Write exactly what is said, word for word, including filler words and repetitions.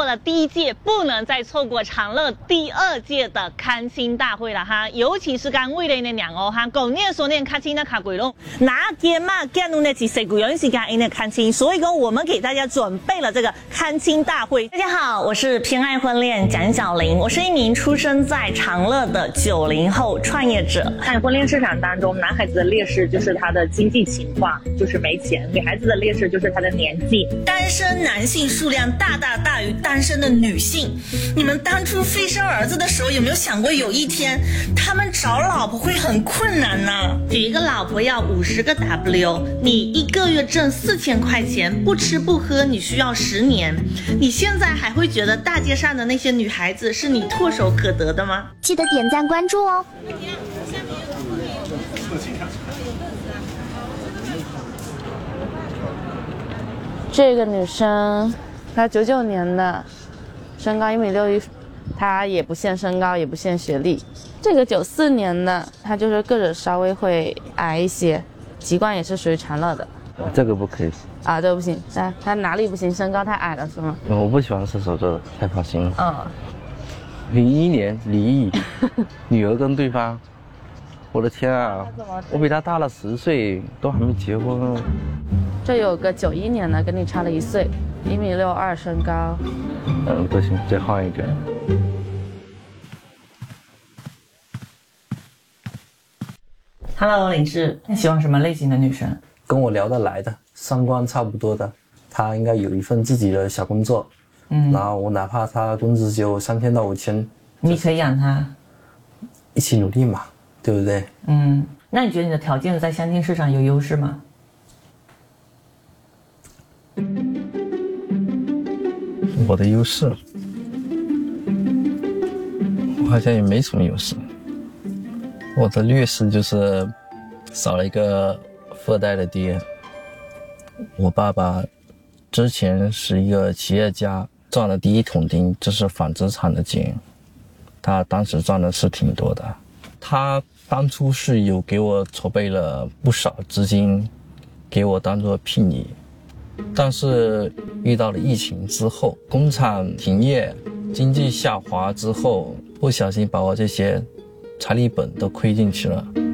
了第一届，不能再错过长乐第二届的看亲大会了哈。尤其是刚为了呢两哦哈，狗年所年看亲的卡鬼龙，拿给嘛给弄的几岁古有时间因的看亲，所以讲我们给大家准备了这个看亲大会。大家好，我是偏爱婚恋蒋小玲，我是一名出生在长乐的九零后创业者。 在婚恋市场当中，男孩子的劣势就是他的经济情况，就是没钱；女孩子的劣势就是他的年纪。 单身男性数量大大大于单身的女性，你们当初非生儿子的时候有没有想过有一天他们找老婆会很困难呢？娶一个老婆要五十个 W， 你一个月挣四千块钱，不吃不喝你需要十年，你现在还会觉得大街上的那些女孩子是你唾手可得的吗？ 记得点赞关注哦。 这个女生，她九九年的，身高一米六一，她也不限身高，也不限学历。这个九四年的，她就是个子稍微会矮一些，籍贯也是属于长乐的。 这个不可以啊，这个不行，她她哪里不行？身高太矮了是吗？ 我不喜欢射手座的，太花心了。 嗯。 零一年离异，女儿跟对方，我的天啊，我比她大了十岁，都还没结婚。 这有个九一年的，跟你差了一岁，一米六二身高。 嗯，不行，再换一个。 Hello， 林志，你喜欢什么类型的女生？ 跟我聊得来的，三观差不多的，她应该有一份自己的小工作，嗯，然后我哪怕她工资只有三千到五千， 你可以养她， 一起努力嘛，对不对？ 嗯，那你觉得你的条件在相亲市场有优势吗？ 我的优势，我好像也没什么优势。我的劣势就是少了一个富二代的爹。我爸爸之前是一个企业家，赚了第一桶金，就是纺织厂的钱，他当时赚的是挺多的。他当初是有给我筹备了不少资金，给我当做聘礼。但是遇到了疫情之后，工厂停业，经济下滑之后，不小心把我这些财力本都亏进去了。